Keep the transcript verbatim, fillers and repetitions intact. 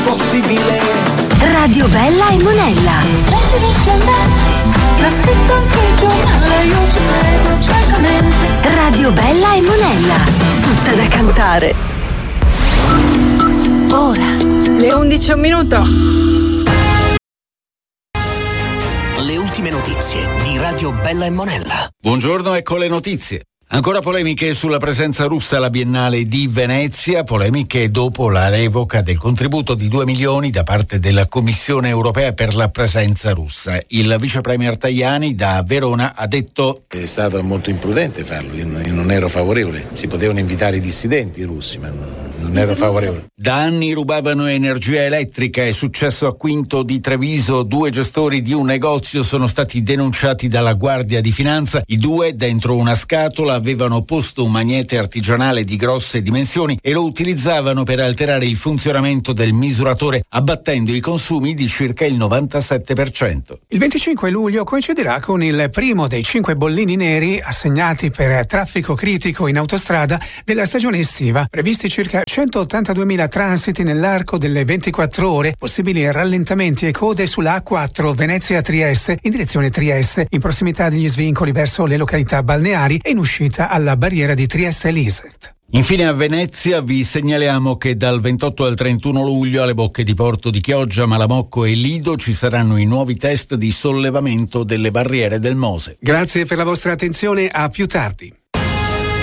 possibile. Radio Bella e Monella. Splendidi splendenti, l'ha scritto anche il giornale, io ci credo ciecamente. Radio Bella e Monella, tutta da cantare. Ora, le undici e un minuto. Le ultime notizie di Radio Bella e Monella. Buongiorno, ecco le notizie. Ancora polemiche sulla presenza russa alla Biennale di Venezia, polemiche dopo la revoca del contributo di due milioni da parte della Commissione europea per la presenza russa. Il vice premier Tajani da Verona ha detto: è stato molto imprudente farlo, io non ero favorevole, si potevano invitare i dissidenti russi, ma non ero favorevole. Da anni rubavano energia elettrica, è successo a Quinto di Treviso, due gestori di un negozio sono stati denunciati dalla Guardia di Finanza, i due dentro una scatola avevano posto un magnete artigianale di grosse dimensioni e lo utilizzavano per alterare il funzionamento del misuratore, abbattendo i consumi di circa il novantasette per cento. Il venticinque luglio coinciderà con il primo dei cinque bollini neri assegnati per traffico critico in autostrada della stagione estiva, previsti circa centottantaduemila transiti nell'arco delle ventiquattro ore, possibili rallentamenti e code sulla A quattro Venezia-Trieste in direzione Trieste, in prossimità degli svincoli verso le località balneari e in uscita alla barriera di Trieste-Lisert. Infine a Venezia vi segnaliamo che dal ventotto al trentuno luglio alle bocche di porto di Chioggia, Malamocco e Lido ci saranno i nuovi test di sollevamento delle barriere del Mose. Grazie per la vostra attenzione, a più tardi.